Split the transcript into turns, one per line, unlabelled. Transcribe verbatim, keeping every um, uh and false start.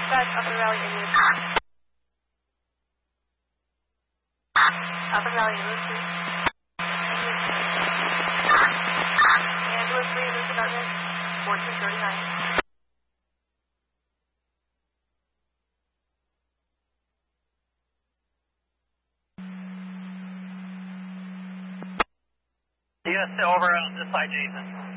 Dispatch, Upper Valley, Indian. Upper Valley, Lucy. Angela three, Lucy Dartmouth, fourteen thirty-nine.
U S over on this side, Jason.